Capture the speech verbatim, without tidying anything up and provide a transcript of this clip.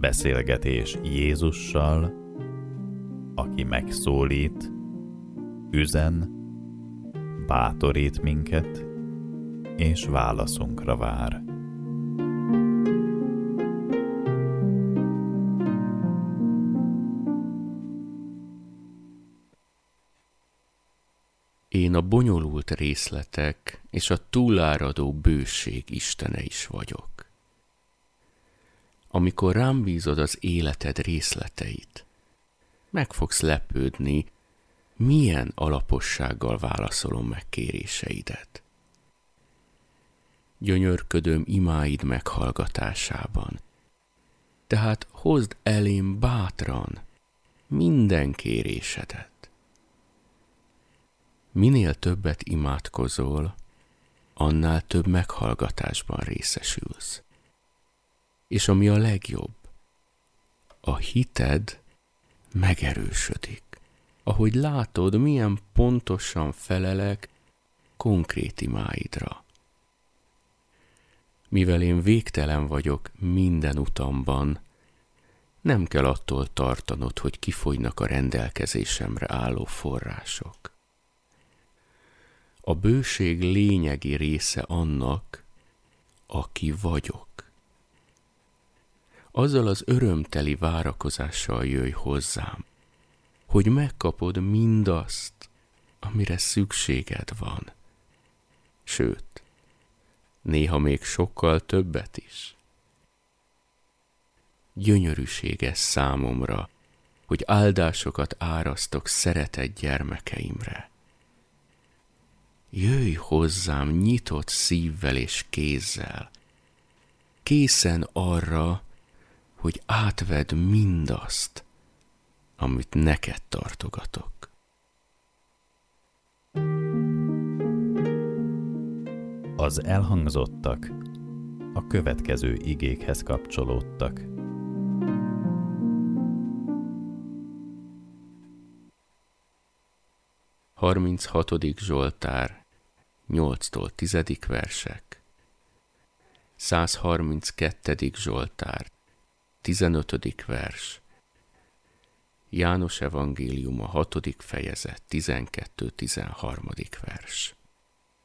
Beszélgetés Jézussal, aki megszólít, üzen, bátorít minket, és válaszunkra vár. Én a bonyolult részletek és a túláradó bőség istene is vagyok. Amikor rám bízod az életed részleteit, meg fogsz lepődni, milyen alapossággal válaszolom meg kéréseidet. Gyönyörködöm imáid meghallgatásában, tehát hozd elém bátran minden kérésedet. Minél többet imádkozol, annál több meghallgatásban részesülsz. És ami a legjobb, a hited megerősödik, ahogy látod, milyen pontosan felelek konkrét imáidra. Mivel én végtelen vagyok minden utamban, nem kell attól tartanod, hogy kifogynak a rendelkezésemre álló források. A bőség lényegi része annak, aki vagyok. Azzal az örömteli várakozással jöjj hozzám, hogy megkapod mindazt, amire szükséged van. Sőt, néha még sokkal többet is. Gyönyörűséges számomra, hogy áldásokat árasztok szeretett gyermekeimre. Jöjj hozzám nyitott szívvel és kézzel, készen arra, hogy átvedd mindazt, amit neked tartogatok. Az elhangzottak a következő igékhez kapcsolódtak. harminchatodik Zsoltár, nyolctól tizedik versek. százharminckettedik Zsoltár, tizenötödik vers. János evangélium a hatodik fejezet, tizenkettő-tizenharmadik vers.